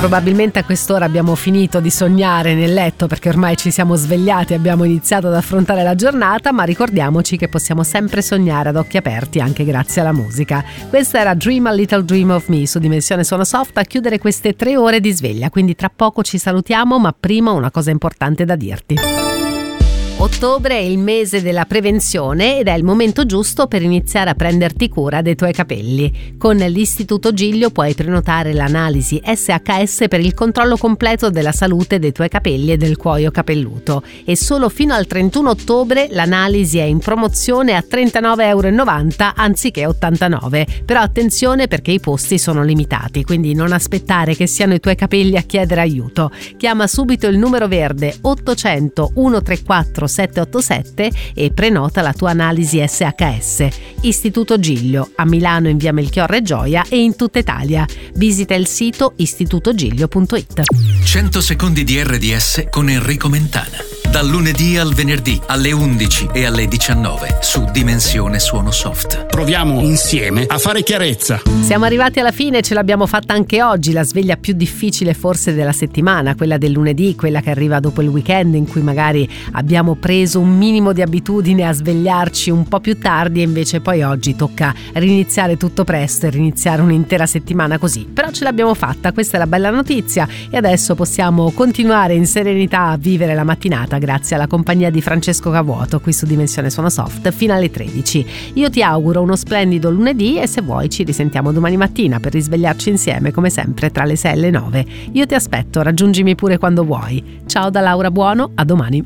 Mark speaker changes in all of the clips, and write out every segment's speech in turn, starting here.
Speaker 1: Probabilmente a quest'ora abbiamo finito di sognare nel letto perché ormai ci siamo svegliati e abbiamo iniziato ad affrontare la giornata, ma ricordiamoci che possiamo sempre sognare ad occhi aperti anche grazie alla musica. Questa era Dream a Little Dream of Me su Dimensione Suono Soft a chiudere queste 3 ore di sveglia, quindi tra poco ci salutiamo, ma prima una cosa importante da dirti. Ottobre è il mese della prevenzione ed è il momento giusto per iniziare a prenderti cura dei tuoi capelli. Con l'Istituto Giglio puoi prenotare l'analisi SHS per il controllo completo della salute dei tuoi capelli e del cuoio capelluto. E solo fino al 31 ottobre l'analisi è in promozione a €39,90 anziché 89. Però attenzione perché i posti sono limitati, quindi non aspettare che siano i tuoi capelli a chiedere aiuto. Chiama subito il numero verde 800 134 787 e prenota la tua analisi SHS. Istituto Giglio, a Milano in via Melchiorre Gioia e in tutta Italia. Visita il sito istitutogiglio.it.
Speaker 2: 100 secondi di RDS con Enrico Mentana. Dal lunedì al venerdì alle 11 e alle 19 su Dimensione Suono Soft.
Speaker 3: Proviamo insieme a fare chiarezza.
Speaker 1: Siamo arrivati alla fine, ce l'abbiamo fatta anche oggi, la sveglia più difficile forse della settimana, quella del lunedì, quella che arriva dopo il weekend in cui magari abbiamo preso un minimo di abitudine a svegliarci un po' più tardi e invece poi oggi tocca riniziare tutto presto e riniziare un'intera settimana così. Però ce l'abbiamo fatta, questa è la bella notizia e adesso possiamo continuare in serenità a vivere la mattinata grazie alla compagnia di Francesco Cavuoto qui su Dimensione Suono Soft fino alle 13. Io ti auguro uno splendido lunedì e se vuoi ci risentiamo domani mattina per risvegliarci insieme come sempre tra le 6 e le 9. Io ti aspetto, raggiungimi pure quando vuoi. Ciao da Laura Buono, a domani.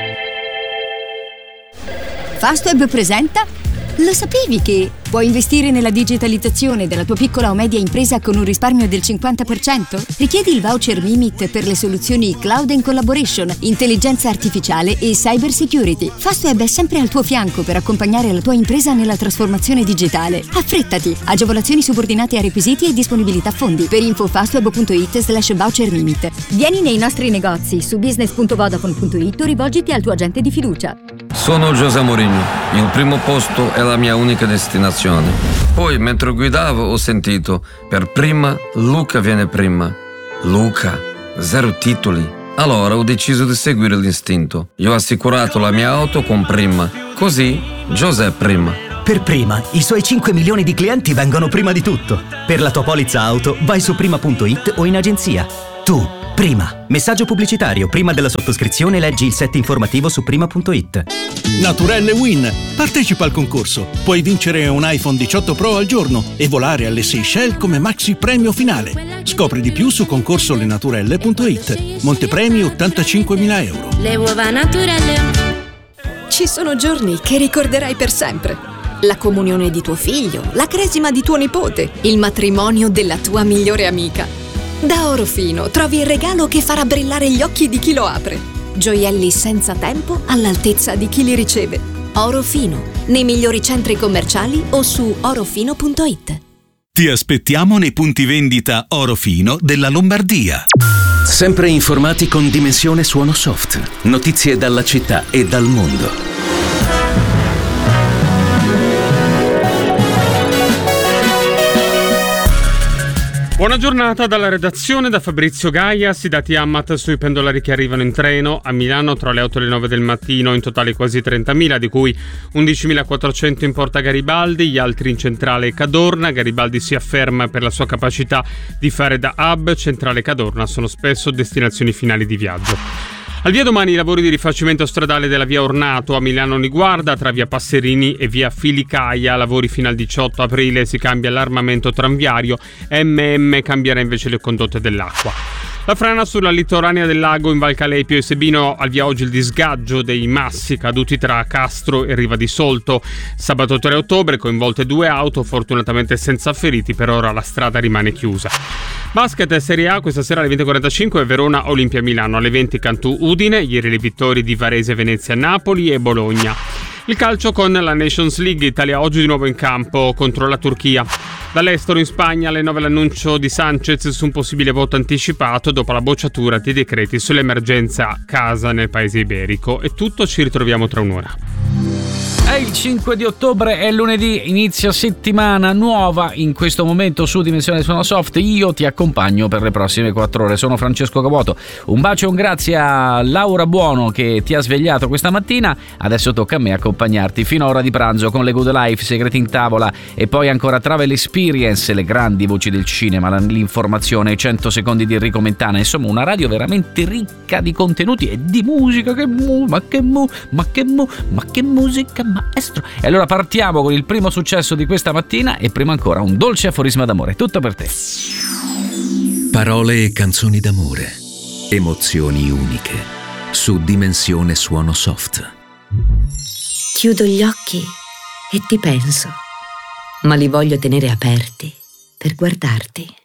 Speaker 4: Fastweb presenta Lo sapevi che puoi investire nella digitalizzazione della tua piccola o media impresa con un risparmio del 50%? Richiedi il voucher Mimit per le soluzioni Cloud and Collaboration, intelligenza artificiale e cyber security. Fastweb è sempre al tuo fianco per accompagnare la tua impresa nella trasformazione digitale. Affrettati! Agevolazioni subordinate a requisiti e disponibilità fondi. Per info fastweb.it/voucher Mimit. Vieni nei nostri negozi su business.vodafone.it o rivolgiti al tuo agente di fiducia.
Speaker 5: Sono José Mourinho. Il primo posto è la mia unica destinazione. Poi, mentre guidavo, ho sentito: per prima, Luca viene prima. Luca, 0 titoli. Allora ho deciso di seguire l'istinto. Io ho assicurato la mia auto con Prima. Così, José prima.
Speaker 6: Per Prima, i suoi 5 milioni di clienti vengono prima di tutto. Per la tua polizza auto, vai su prima.it o in agenzia. Tu, Prima. Messaggio pubblicitario. Prima della sottoscrizione leggi il set informativo su prima.it.
Speaker 3: Naturelle Win. Partecipa al concorso. Puoi vincere un iPhone 18 Pro al giorno e volare alle Seychelles come maxi premio finale. Scopri di più su concorsolenaturelle.it. Montepremi €85.000.
Speaker 7: Le uova Naturelle.
Speaker 4: Ci sono giorni che ricorderai per sempre. La comunione di tuo figlio, la cresima di tuo nipote, il matrimonio della tua migliore amica. Da Orofino trovi il regalo che farà brillare gli occhi di chi lo apre. Gioielli senza tempo all'altezza di chi li riceve. Orofino, nei migliori centri commerciali o su orofino.it.
Speaker 8: Ti aspettiamo nei punti vendita Orofino della Lombardia.
Speaker 9: Sempre informati con Dimensione Suono Soft. Notizie dalla città e dal mondo.
Speaker 10: Buona giornata dalla redazione, da Fabrizio Gaias. I dati AMAT sui pendolari che arrivano in treno a Milano tra le 8 e le 9 del mattino, in totale quasi 30.000, di cui 11.400 in Porta Garibaldi, gli altri in Centrale Cadorna. Garibaldi si afferma per la sua capacità di fare da hub, Centrale e Cadorna sono spesso destinazioni finali di viaggio. Al via domani i lavori di rifacimento stradale della via Ornato a Milano Niguarda tra via Passerini e via Filicaia, lavori fino al 18 aprile, si cambia l'armamento tranviario, cambierà invece le condotte dell'acqua. La frana sulla litoranea del lago in Val Calepio e Sebino, al via oggi il disgaggio dei massi caduti tra Castro e Riva di Solto. Sabato 3 ottobre coinvolte 2 auto, fortunatamente senza feriti, per ora la strada rimane chiusa. Basket Serie A, questa sera alle 20.45 Verona Olimpia Milano, alle 20 Cantù Udine, ieri le vittorie di Varese Venezia Napoli e Bologna. Il calcio con la Nations League, Italia oggi di nuovo in campo contro la Turchia. Dall'estero in Spagna alle 9 l'annuncio di Sanchez su un possibile voto anticipato dopo la bocciatura dei decreti sull'emergenza casa nel paese iberico. È tutto, ci ritroviamo tra un'ora.
Speaker 7: È il 5 di ottobre, è lunedì, inizia settimana nuova in questo momento su Dimensione Suono Soft. Io ti accompagno per le prossime 4 ore. Sono Francesco Cavuoto. Un bacio e un grazie a Laura Buono che ti ha svegliato questa mattina. Adesso tocca a me accompagnarti fino a ora di pranzo con le Good Life, Segreti in Tavola e poi ancora Travel Experience, le grandi voci del cinema, l'informazione, 100 secondi di Enrico Mentana. Insomma, una radio veramente ricca di contenuti e di musica. Ma che musica, maestro. E allora partiamo con il primo successo di questa mattina e prima ancora un dolce aforisma d'amore. Tutto per te.
Speaker 2: Parole e canzoni d'amore, emozioni uniche, su Dimensione Suono Soft.
Speaker 11: Chiudo gli occhi e ti penso, ma li voglio tenere aperti per guardarti.